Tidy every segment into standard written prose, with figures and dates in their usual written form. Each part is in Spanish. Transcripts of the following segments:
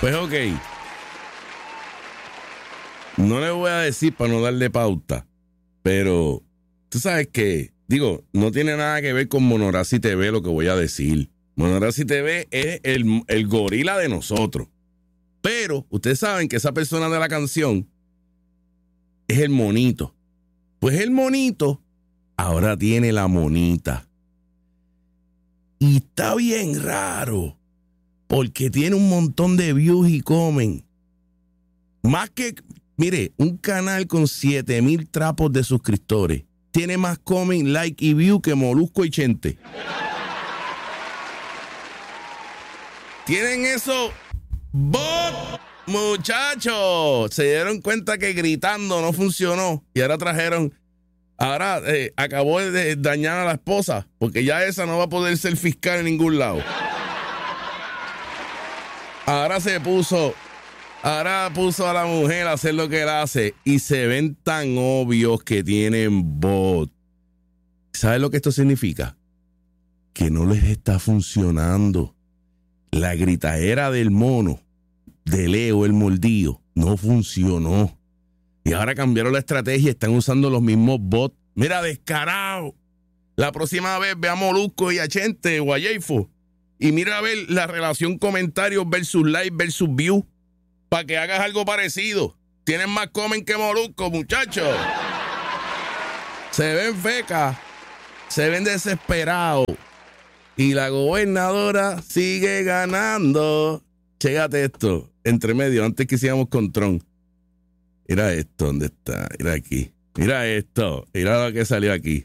Pues ok. No le voy a decir para no darle pauta, pero tú sabes que, digo, no tiene nada que ver con Monorazzi TV lo que voy a decir. Monorazzi TV es el gorila de nosotros. Pero ustedes saben que esa persona de la canción es el monito. Pues el monito ahora tiene la monita. Y está bien raro, porque tiene un montón de views y comen. Más que, mire, un canal con 7,000 trapos de suscriptores. Tiene más comen, like y view que Molusco y Chente. Tienen eso, bot, muchachos. Se dieron cuenta que gritando no funcionó. Y ahora trajeron, acabó de dañar a la esposa, porque ya esa no va a poder ser fiscal en ningún lado. Ahora puso a la mujer a hacer lo que él hace y se ven tan obvios que tienen bot. ¿Sabes lo que esto significa? Que no les está funcionando. La gritadera del mono, de Leo el mordido, no funcionó. Y ahora cambiaron la estrategia, están usando los mismos bots. Mira, descarado. La próxima vez ve a Molusco y a Chente o a Yeifo y mira a ver la relación comentarios versus like versus view para que hagas algo parecido. Tienen más comen que Molusco, muchachos. Se ven fecas, se ven desesperados. Y la gobernadora sigue ganando. Chécate esto, entre medio, antes que hiciéramos con Trump. Mira esto, ¿dónde está? Mira aquí. Mira esto, mira lo que salió aquí.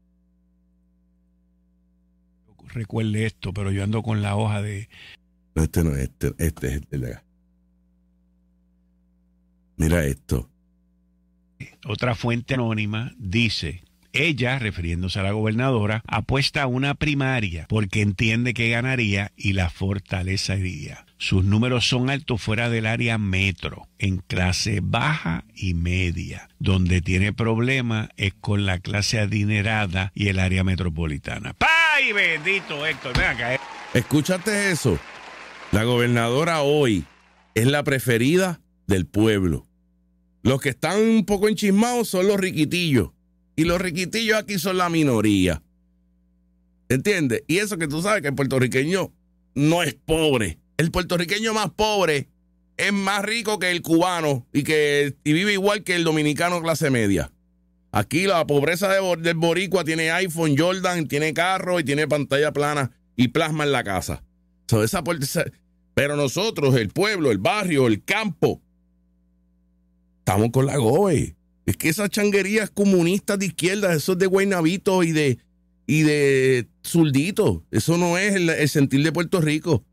Recuerde esto, pero yo ando con la hoja de... No, este no es, este es el de acá. Mira esto. Otra fuente anónima dice... Ella, refiriéndose a la gobernadora, apuesta a una primaria porque entiende que ganaría y la fortalecería. Sus números son altos fuera del área metro, en clase baja y media. Donde tiene problema es con la clase adinerada y el área metropolitana. ¡Ay, bendito Héctor! Ven acá. Escúchate eso. La gobernadora hoy es la preferida del pueblo. Los que están un poco enchismados son los riquitillos. Y los riquitillos aquí son la minoría. ¿Entiendes? Y eso que tú sabes que el puertorriqueño no es pobre. El puertorriqueño más pobre es más rico que el cubano y vive igual que el dominicano clase media. Aquí la pobreza del boricua tiene iPhone, Jordan, tiene carro y tiene pantalla plana y plasma en la casa. Pero nosotros, el pueblo, el barrio, el campo, estamos con la gobe. Es que esas changuerías comunistas de izquierda, esos de Guaynabito y de Zuldito, eso no es el sentir de Puerto Rico.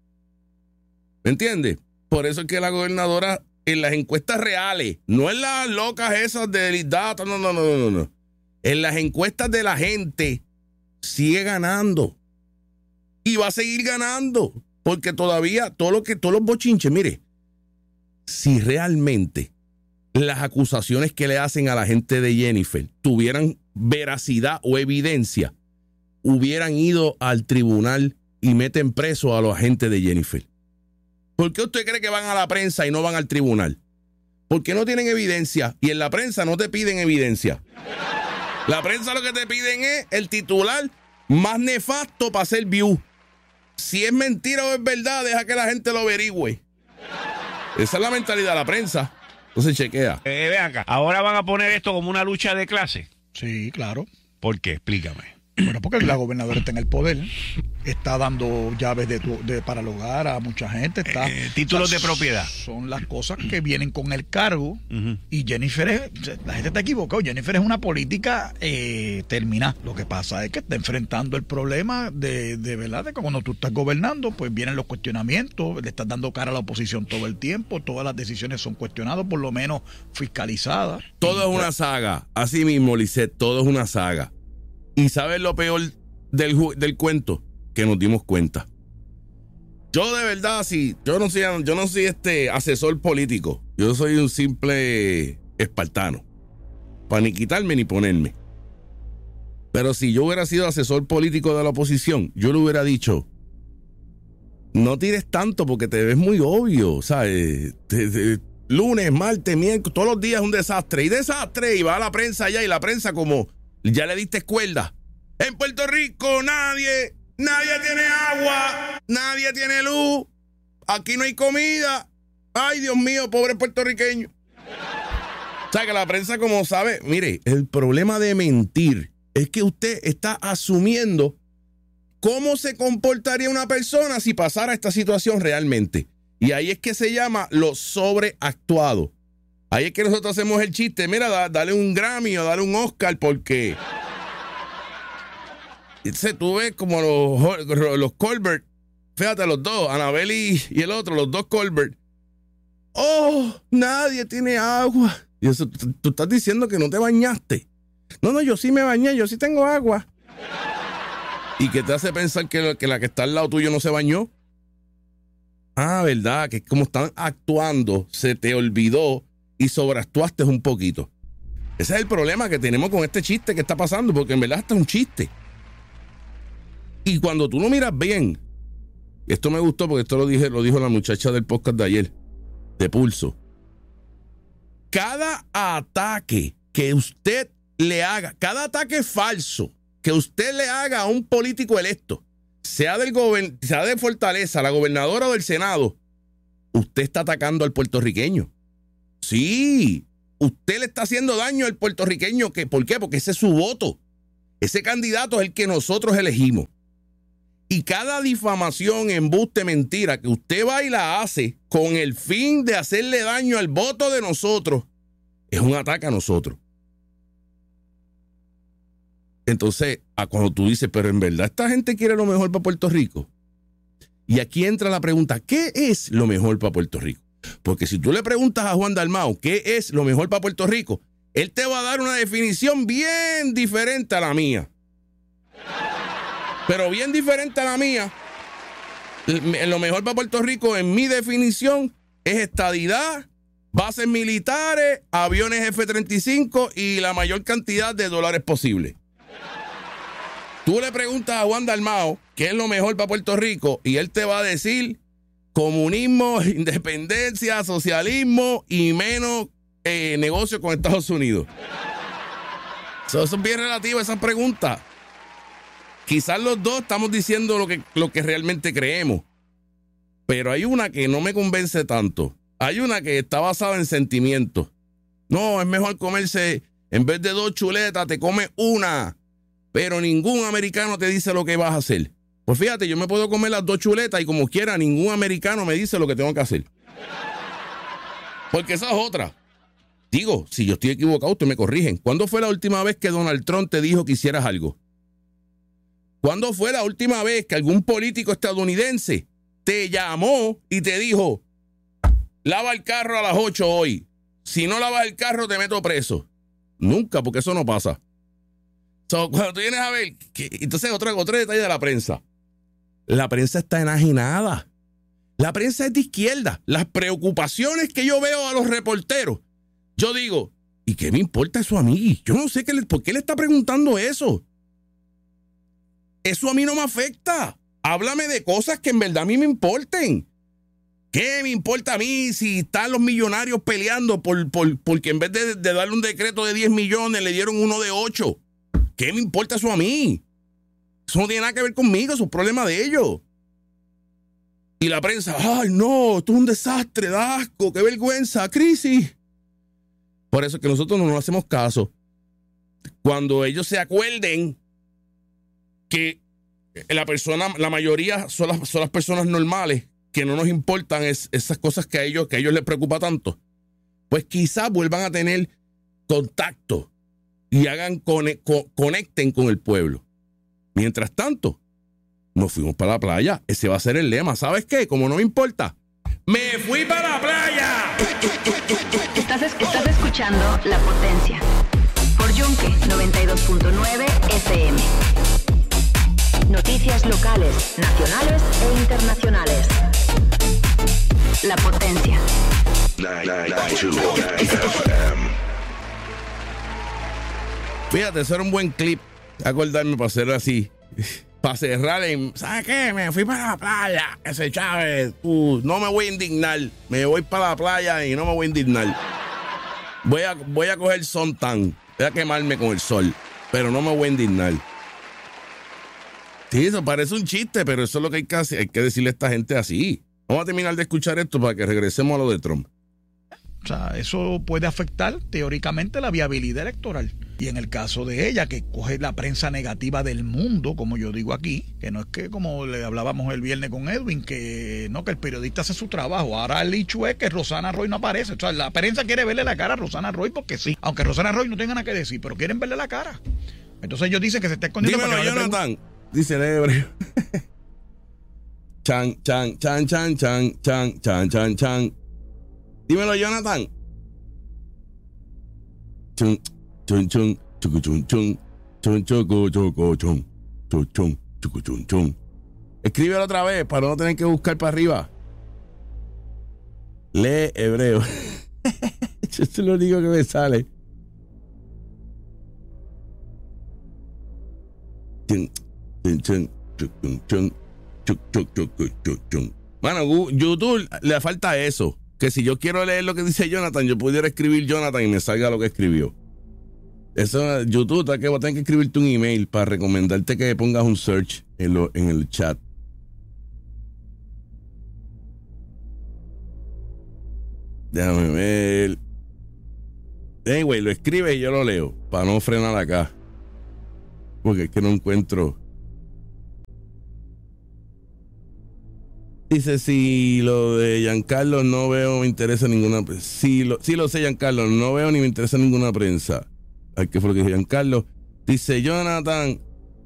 ¿Me entiendes? Por eso es que la gobernadora, en las encuestas reales, no en las locas esas de Elite Data, no. En las encuestas de la gente, sigue ganando. Y va a seguir ganando. Porque todavía, todos los bochinches, mire, si realmente las acusaciones que le hacen a la gente de Jennifer tuvieran veracidad o evidencia, hubieran ido al tribunal y meten preso a los agentes de Jennifer. ¿Por qué usted cree que van a la prensa y no van al tribunal? Porque no tienen evidencia y en la prensa no te piden evidencia. La prensa lo que te piden es el titular más nefasto para hacer view. Si es mentira o es verdad, deja que la gente lo averigüe. Esa es la mentalidad de la prensa. Entonces chequea. Vean acá, ahora van a poner esto como una lucha de clase. Sí, claro. ¿Por qué? Explícame. Bueno, porque la gobernadora está en el poder, está dando llaves para el hogar a mucha gente. Títulos de propiedad. Son las cosas que vienen con el cargo. Y Jennifer la gente está equivocada. Jennifer es una política terminada. Lo que pasa es que está enfrentando el problema de verdad, de que cuando tú estás gobernando, pues vienen los cuestionamientos, le estás dando cara a la oposición todo el tiempo, todas las decisiones son cuestionadas, por lo menos fiscalizadas. Todo es una saga. Así mismo, Lisette, todo es una saga. ¿Y sabes lo peor del cuento? Que nos dimos cuenta. Yo de verdad, sí, yo no soy asesor político. Yo soy un simple espartano. Para ni quitarme ni ponerme. Pero si yo hubiera sido asesor político de la oposición, yo le hubiera dicho, no tires tanto porque te ves muy obvio, ¿sabes? Lunes, martes, miércoles, todos los días es un desastre. Y va a la prensa allá y la prensa como ya le diste cuerda. En Puerto Rico nadie tiene agua, nadie tiene luz, aquí no hay comida. Ay, Dios mío, pobre puertorriqueño. O sea, que la prensa como sabe, mire, el problema de mentir es que usted está asumiendo cómo se comportaría una persona si pasara esta situación realmente. Y ahí es que se llama lo sobreactuado. Ahí es que nosotros hacemos el chiste, mira, dale un Grammy o dale un Oscar porque... Tú ves como los Colbert, fíjate, los dos, Anabel y el otro, los dos Colbert. Oh, nadie tiene agua. Y eso, tú estás diciendo que no te bañaste. No, yo sí me bañé, yo sí tengo agua. ¿Y qué te hace pensar que la que está al lado tuyo no se bañó? Ah, verdad, que como están actuando, se te olvidó y sobreactuaste un poquito. Ese es el problema que tenemos con este chiste que está pasando, porque en verdad está un chiste. Y cuando tú lo miras bien, esto me gustó porque esto lo dijo la muchacha del podcast de ayer, de Pulso. Cada ataque que usted le haga, cada ataque falso que usted le haga a un político electo, sea de Fortaleza, la gobernadora o del Senado, usted está atacando al puertorriqueño. Sí, usted le está haciendo daño al puertorriqueño. ¿Por qué? Porque ese es su voto. Ese candidato es el que nosotros elegimos. Y cada difamación, embuste, mentira que usted va y la hace con el fin de hacerle daño al voto de nosotros, es un ataque a nosotros. Entonces, cuando tú dices, pero en verdad esta gente quiere lo mejor para Puerto Rico. Y aquí entra la pregunta, ¿qué es lo mejor para Puerto Rico? Porque si tú le preguntas a Juan Dalmau qué es lo mejor para Puerto Rico, él te va a dar una definición bien diferente a la mía. Pero bien diferente a la mía. Lo mejor para Puerto Rico, en mi definición, es estadidad, bases militares, aviones F-35 y la mayor cantidad de dólares posible. Tú le preguntas a Juan Dalmau qué es lo mejor para Puerto Rico y él te va a decir comunismo, independencia, socialismo y menos negocio con Estados Unidos. Eso es bien relativo a esas preguntas. Quizás los dos estamos diciendo lo que realmente creemos, pero hay una que no me convence tanto. Hay una que está basada en sentimientos. No, es mejor comerse, en vez de 2 chuletas, te comes una. Pero ningún americano te dice lo que vas a hacer. Pues fíjate, yo me puedo comer las 2 chuletas y como quiera, ningún americano me dice lo que tengo que hacer. Porque esa es otra. Digo, si yo estoy equivocado, ustedes me corrigen. ¿Cuándo fue la última vez que Donald Trump te dijo que hicieras algo? ¿Cuándo fue la última vez que algún político estadounidense te llamó y te dijo, lava el carro a las 8 hoy? Si no lavas el carro, te meto preso. Nunca, porque eso no pasa. Cuando tú vienes a ver, entonces otro detalle de la prensa. La prensa está enajenada. La prensa es de izquierda. Las preocupaciones que yo veo a los reporteros, yo digo, ¿y qué me importa eso a mí? Yo no sé por qué le está preguntando eso. Eso a mí no me afecta. Háblame de cosas que en verdad a mí me importen. ¿Qué me importa a mí si están los millonarios peleando porque en vez de darle un decreto de 10 millones le dieron uno de 8? ¿Qué me importa eso a mí? Eso no tiene nada que ver conmigo, eso es un problema de ellos. Y la prensa, ay no, esto es un desastre, da asco, qué vergüenza, crisis. Por eso es que nosotros no nos hacemos caso. Cuando ellos se acuerden que la mayoría son las personas normales, que no nos importan esas cosas que a ellos les preocupa tanto, pues quizás vuelvan a tener contacto y conecten con el pueblo. Mientras tanto, nos fuimos para la playa. Ese va a ser el lema. ¿Sabes qué? Como no me importa, ¡me fui para la playa! Estás escuchando La Potencia por Yunque 92.9 FM. Noticias locales, nacionales e internacionales. La Potencia. 992 FM. Fíjate, eso era un buen clip. Acordarme para hacer así. para cerrar, ¿sabes qué? Me fui para la playa, ese Chávez, no me voy a indignar, me voy para la playa y no me voy a indignar. Voy a coger suntan, voy a quemarme con el sol, pero no me voy a indignar. Sí, eso parece un chiste, pero eso es lo que hay que decirle a esta gente así. Vamos a terminar de escuchar esto para que regresemos a lo de Trump. O sea, eso puede afectar teóricamente la viabilidad electoral. Y en el caso de ella, que coge la prensa negativa del mundo, como yo digo aquí, que no es que como le hablábamos el viernes con Edwin, que no, que el periodista hace su trabajo. Ahora el hecho es que Rosana Roy no aparece. O sea, la prensa quiere verle la cara a Rosana Roy porque sí. Aunque Rosana Roy no tenga nada que decir, pero quieren verle la cara. Entonces ellos dicen que se está escondiendo. Dímelo, para que Jonathan. Dice el hebreo. Chan, chan, chan, chan, chan, chan, chan, chan, chan. Dímelo, Jonathan. Chun, chun, chun, chucu, chun, chun, chun, choco, choco, chun, chun, chun, chucu, chun, chun. Escríbelo otra vez para no tener que buscar para arriba. Lee hebreo. Eso es lo único que me sale. Chun, chun, chun, chun, chun, chun, chun, chun, chun, chun. Bueno, YouTube le falta eso. Que si yo quiero leer lo que dice Jonathan, yo pudiera escribir Jonathan y me salga lo que escribió. Eso, YouTube, que voy a tener que escribirte un email para recomendarte que pongas un search en el chat. Déjame ver. Anyway, lo escribes y yo lo leo para no frenar acá. Porque es que no encuentro. Dice, si lo de Giancarlo no veo, me interesa ninguna prensa. Sí lo sé, Giancarlo, no veo ni me interesa ninguna prensa. Ay, ¿qué fue lo que dijo Giancarlo? Dice Jonathan,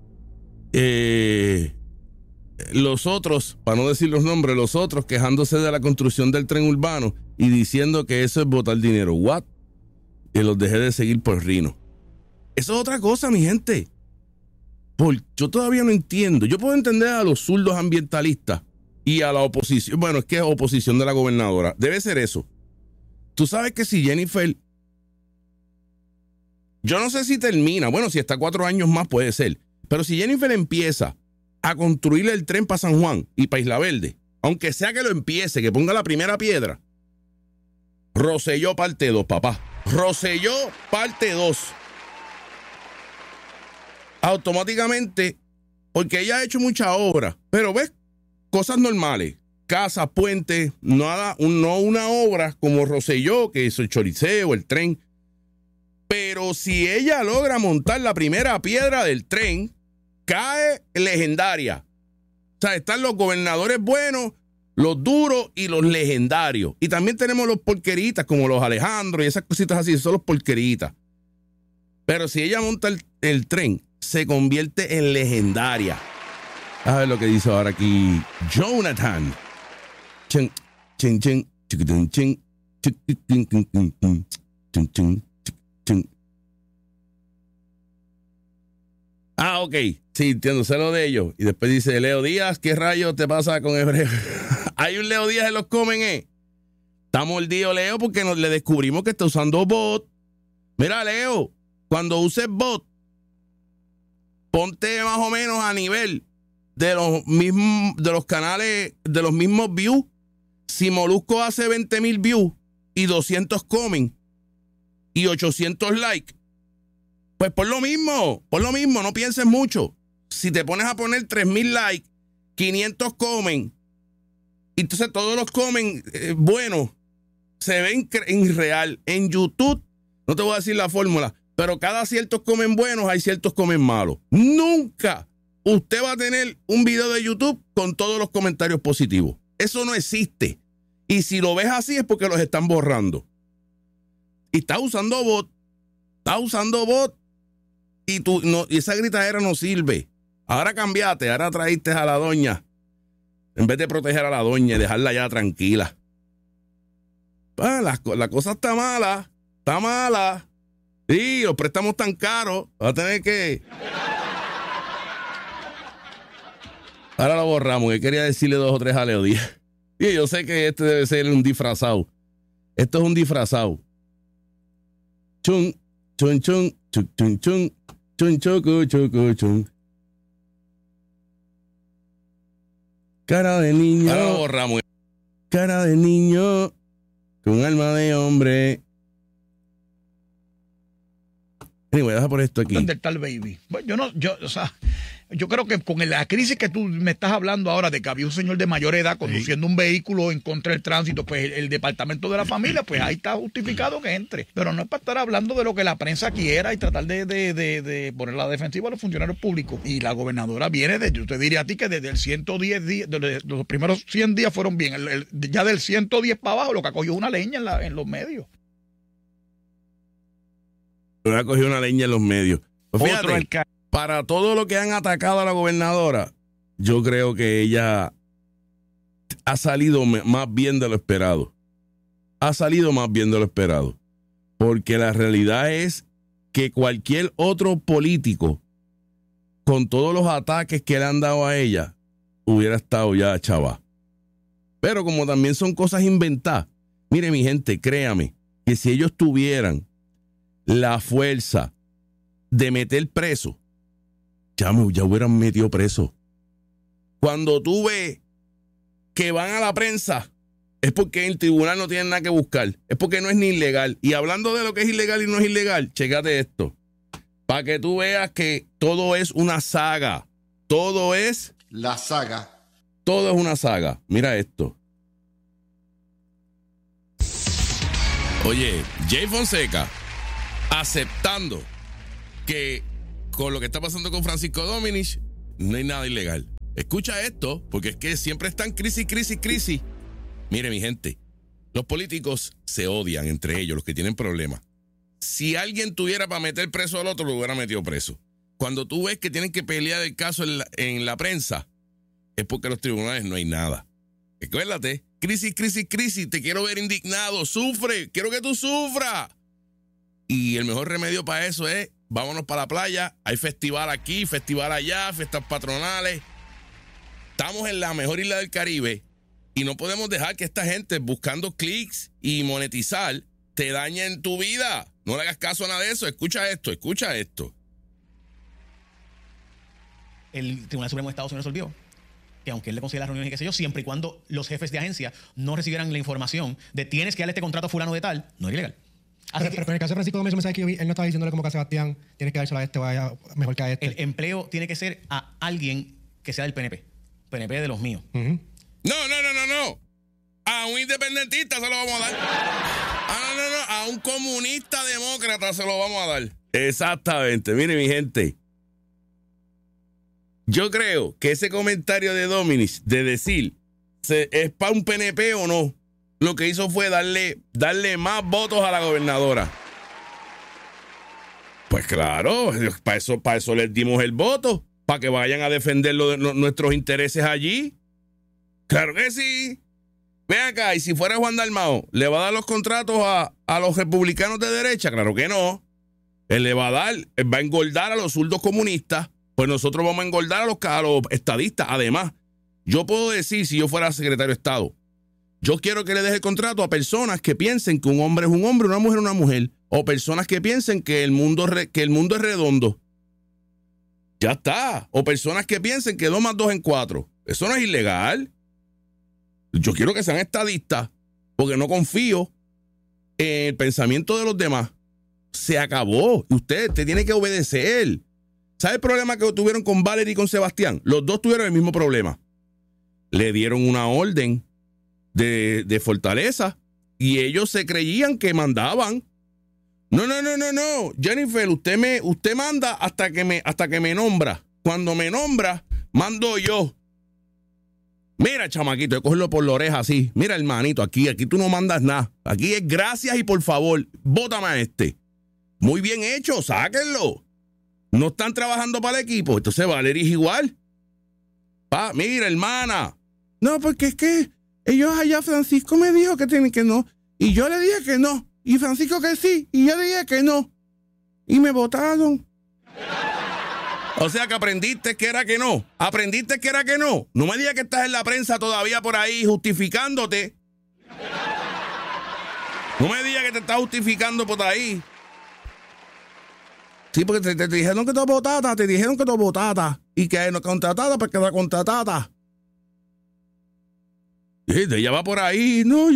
los otros, para no decir los nombres, los otros quejándose de la construcción del tren urbano y diciendo que eso es botar dinero. ¿What? Que los dejé de seguir por Rino. Eso es otra cosa, mi gente. Yo todavía no entiendo. Yo puedo entender a los zurdos ambientalistas y a la oposición. Bueno, es que es oposición de la gobernadora. Debe ser eso. Tú sabes que si Jennifer, yo no sé si termina, bueno, si está 4 años más puede ser, pero si Jennifer empieza a construir el tren para San Juan y para Isla Verde, aunque sea que lo empiece, que ponga la primera piedra, Rosselló parte 2, papá. Rosselló parte 2. Automáticamente, porque ella ha hecho mucha obra, pero ves, cosas normales, casas, puentes, no una obra como Rosselló, que es el choriceo, el tren. Pero si ella logra montar la primera piedra del tren, cae legendaria. O sea, están los gobernadores buenos, los duros y los legendarios. Y también tenemos los porqueritas, como los Alejandro y esas cositas así, son los porqueritas. Pero si ella monta el tren, se convierte en legendaria. A ver lo que dice ahora aquí Jonathan. Chen, chen, chen, chiquitín, chen, chiquitín, chen, chen. Ah, ok. Sí, entiendo, sé lo de ellos. Y después dice Leo Díaz, ¿qué rayos te pasa con Hebreo? Hay un Leo Díaz en los comen, Está mordido Leo porque le descubrimos que está usando bot. Mira, Leo, cuando uses bot, ponte más o menos a nivel de los canales, de los mismos views. Si Molusco hace 20,000 views y 200 comen y 800 likes, pues por lo mismo, no pienses mucho. Si te pones a poner 3,000 likes, 500 comen, entonces todos los comen buenos se ven en real. En YouTube, no te voy a decir la fórmula, pero cada ciertos comen buenos, hay ciertos comen malos. Nunca usted va a tener un video de YouTube con todos los comentarios positivos. Eso no existe. Y si lo ves así es porque los están borrando. Y está usando bot. Y esa gritadera no sirve. Ahora cambiate, ahora traíste a la doña. En vez de proteger a la doña y dejarla ya tranquila. La cosa está mala. Sí, los préstamos tan caros. Va a tener que... Ahora lo borramos. Yo quería decirle 2 o 3 a Leo Díaz. Y yo sé que este debe ser un disfrazado. Esto es un disfrazado. Chun, chun, chun, chun, chun, chun, chun, choco, choco, chun. Cara de niño. Ahora lo borramos. Cara de niño con alma de hombre. Voy a dejar por esto aquí. Del tal baby. Bueno, yo creo que con la crisis que tú me estás hablando ahora de que había un señor de mayor edad conduciendo un vehículo en contra del tránsito, pues el departamento de la familia, pues ahí está justificado que entre. Pero no es para estar hablando de lo que la prensa quiera y tratar de poner la defensiva a los funcionarios públicos. Y la gobernadora viene yo te diría a ti que desde el 110 días, los primeros 100 días fueron bien. Ya del 110 para abajo lo que acogió una leña en los medios. Ha cogido una leña en los medios. Pues fíjate, Otro alcalde. para todo lo que han atacado a la gobernadora, yo creo que ella ha salido más bien de lo esperado. Ha salido más bien de lo esperado. Porque la realidad es que cualquier otro político, con todos los ataques que le han dado a ella, hubiera estado ya chava. Pero como también son cosas inventadas, mire mi gente, créame, que si ellos tuvieran la fuerza de meter preso, ya hubieran metido preso. Cuando tú ves que van a la prensa, es porque en el tribunal no tienen nada que buscar, es porque no es ni ilegal. Y hablando de lo que es ilegal y no es ilegal, chécate esto, para que tú veas que todo es una saga. Todo es la saga. Todo es una saga. Mira esto. Oye, Jay Fonseca aceptando que con lo que está pasando con Francisco Dominich no hay nada ilegal. Escucha esto, porque es que siempre están crisis. Mire, mi gente, los políticos se odian entre ellos, los que tienen problemas. Si alguien tuviera para meter preso al otro, lo hubiera metido preso. Cuando tú ves que tienen que pelear el caso en la prensa, es porque en los tribunales no hay nada. Recuérdate, crisis, te quiero ver indignado, sufre, quiero que tú sufras. Y el mejor remedio para eso es, vámonos para la playa, hay festival aquí, festival allá, fiestas patronales. Estamos en la mejor isla del Caribe y no podemos dejar que esta gente buscando clics y monetizar te dañen tu vida. No le hagas caso a nada de eso. Escucha esto. El Tribunal Supremo de Estados Unidos resolvió que aunque él le concediera las reuniones y qué sé yo, siempre y cuando los jefes de agencia no recibieran la información de tienes que darle este contrato a fulano de tal, no es ilegal. Pero en el caso de Francisco Gómez, mensaje que yo vi, él no estaba diciéndole como que a Sebastián tienes que dárselo a este, vaya mejor que a este. El empleo tiene que ser a alguien que sea del PNP de los míos. Uh-huh. No. A un independentista se lo vamos a dar. No. A un comunista demócrata se lo vamos a dar. Exactamente. Mire, mi gente. Yo creo que ese comentario de Dominich de decir es para un PNP o no, lo que hizo fue darle más votos a la gobernadora. Pues claro, para eso les dimos el voto, para que vayan a defender nuestros intereses allí. Claro que sí. Ven acá, y si fuera Juan Dalmao, ¿le va a dar los contratos a los republicanos de derecha? Claro que no. Él va a engordar a los zurdos comunistas, pues nosotros vamos a engordar a los estadistas. Además, yo puedo decir, si yo fuera secretario de Estado, yo quiero que le deje el contrato a personas que piensen que un hombre es un hombre, una mujer es una mujer, o personas que piensen que el mundo es redondo. Ya está. O personas que piensen que 2 más 2 es 4. Eso no es ilegal. Yo quiero que sean estadistas, porque no confío en el pensamiento de los demás. Se acabó. Usted te tiene que obedecer. ¿Sabe el problema que tuvieron con Valerie y con Sebastián? Los dos tuvieron el mismo problema. Le dieron una orden de fortaleza y ellos se creían que mandaban. No. Jennifer, usted manda hasta que me nombra. Cuando me nombra, mando yo. Mira, chamaquito, de cogerlo por la oreja así. Mira, hermanito, aquí tú no mandas nada. Aquí es gracias y por favor, bótame a este. Muy bien hecho, sáquenlo. No están trabajando para el equipo. Entonces Valerie es igual. Mira, hermana. No, porque es que ellos allá, Francisco me dijo que tienen que no. Y yo le dije que no. Y Francisco que sí. Y yo le dije que no. Y me votaron. O sea que aprendiste que era que no. Aprendiste que era que no. No me digas que estás en la prensa todavía por ahí justificándote. No me digas que te estás justificando por ahí. Sí, porque te dijeron que tú votatas, Y que no contratada para quedar contratada. Y ella va por ahí. No,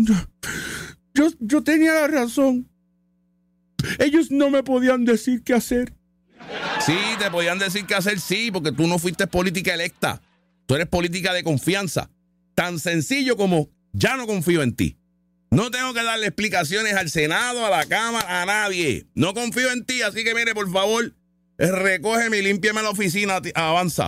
yo tenía la razón. Ellos no me podían decir qué hacer. Sí, te podían decir qué hacer, sí, porque tú no fuiste política electa. Tú eres política de confianza. Tan sencillo como ya no confío en ti. No tengo que darle explicaciones al Senado, a la Cámara, a nadie. No confío en ti, así que mire, por favor, recógeme y límpiame la oficina, avanza.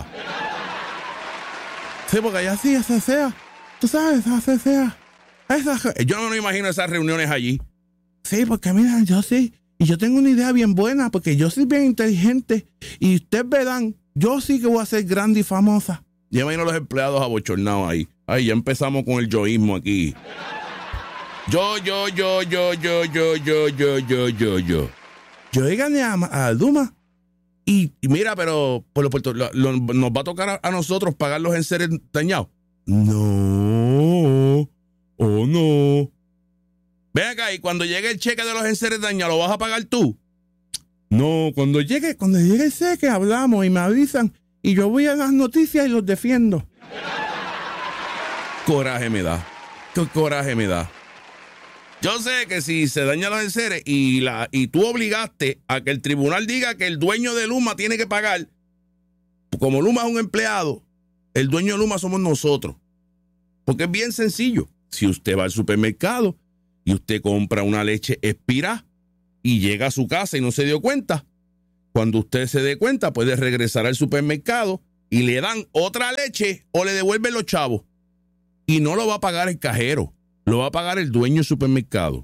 Sí, porque allá sí, esa sea. Tú sabes, esa sea. Yo no me imagino esas reuniones allí. Sí, porque mira, yo sí. Y yo tengo una idea bien buena, porque yo soy bien inteligente. Y ustedes verán, yo sí que voy a ser grande y famosa. Ya imagino los empleados abochornados ahí. Ay, ya empezamos con el yoísmo aquí. Yo. Yo gané a Duma. Y mira, pero nos va a tocar a nosotros pagar los enseres dañados. No. Oh, no. Ven acá, y cuando llegue el cheque de los enseres dañados, ¿lo vas a pagar tú? No, cuando llegue el cheque hablamos y me avisan y yo voy a las noticias y los defiendo. Coraje me da. Qué coraje me da. Yo sé que si se dañan los enseres y tú obligaste a que el tribunal diga que el dueño de Luma tiene que pagar, como Luma es un empleado, el dueño de Luma somos nosotros. Porque es bien sencillo. Si usted va al supermercado y usted compra una leche expirada y llega a su casa y no se dio cuenta, cuando usted se dé cuenta puede regresar al supermercado y le dan otra leche o le devuelven los chavos. Y no lo va a pagar el cajero, lo va a pagar el dueño del supermercado.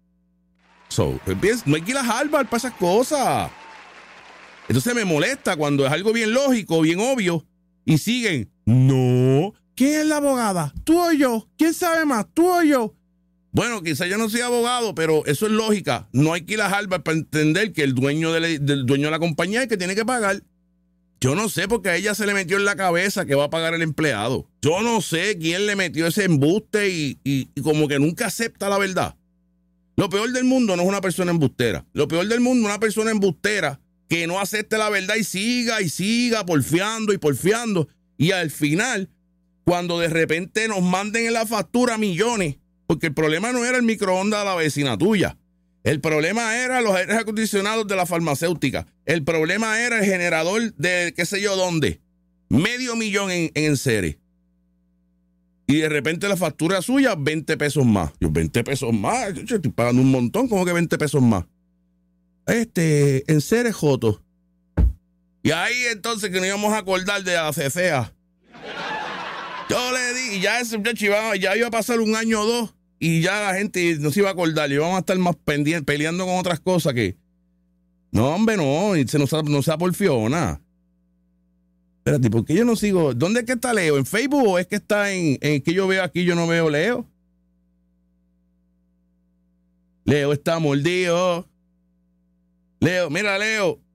No hay que ir a Harvard para esas cosas. Entonces me molesta cuando es algo bien lógico, bien obvio, y siguen. No. ¿Quién es la abogada? ¿Tú o yo? ¿Quién sabe más? ¿Tú o yo? Bueno, quizá yo no soy abogado, pero eso es lógica. No hay que ir a Harvard para entender que el dueño del dueño de la compañía es el que tiene que pagar. Yo no sé porque a ella se le metió en la cabeza que va a pagar el empleado. Yo no sé quién le metió ese embuste y como que nunca acepta la verdad. Lo peor del mundo no es una persona embustera. Lo peor del mundo es una persona embustera que no acepte la verdad y siga porfiando y porfiando. Y al final, cuando de repente nos manden en la factura millones, porque el problema no era el microondas de la vecina tuya. El problema era los aires acondicionados de la farmacéutica. El problema era el generador de qué sé yo dónde. $500,000 en enseres. Y de repente la factura suya, 20 pesos más. Yo, 20 pesos más. Yo estoy pagando un montón, como que 20 pesos más. Enseres jotos. Y ahí entonces que nos íbamos a acordar de la CCA. Yo le di, y ya ese muchacho ya iba a pasar un año o dos. Y ya la gente no se iba a acordar y vamos a estar más peleando con otras cosas que... No, hombre, no, no sea porfiona. Espérate, ¿por qué yo no sigo? ¿Dónde es que está Leo? ¿En Facebook o es que está en que yo veo aquí, yo no veo Leo? Leo está mordido. Leo, mira, Leo.